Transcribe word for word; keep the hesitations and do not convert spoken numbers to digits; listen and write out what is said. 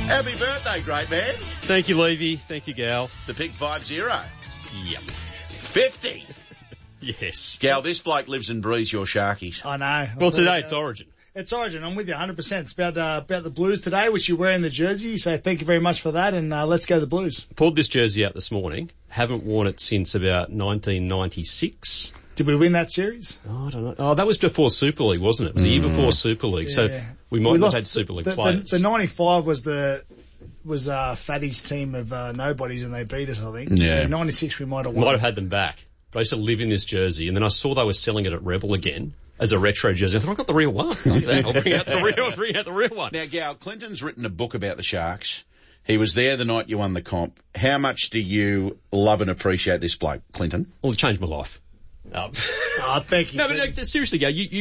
Happy birthday, great man. Thank you, Levy. Thank you, Gal. The Pig five zero. Yep. fifty. Yes. Gal, this bloke lives and breathes your Sharkies. I know. Well, today it's Origin. It's Origin. I'm with you one hundred percent. It's about uh, about the Blues today, which you're wearing the jersey. So thank you very much for that, and uh, let's go the Blues. Pulled this jersey out this morning. Haven't worn it since about nineteen ninety-six. Did we win that series? Oh, I don't know. Oh, that was before Super League, wasn't it? It was the year before Super League. Yeah. So we might We have lost had Super League the, players. The, the ninety-five was the was uh, Fatty's team of uh, nobodies, and they beat us, I think. Yeah. So ninety-six we might have won. Might have had them back. But I used to live in this jersey, and then I saw they were selling it at Rebel again as a retro jersey. I thought, I've got the real one. I'll bring out the real, I'll bring out the real one. Now, Gal, Clinton's written a book about the Sharks. He was there the night you won the comp. How much do you love and appreciate this bloke, Clinton? Well, it changed my life. Um, Oh, thank you. no, but no, seriously, Gal, you, you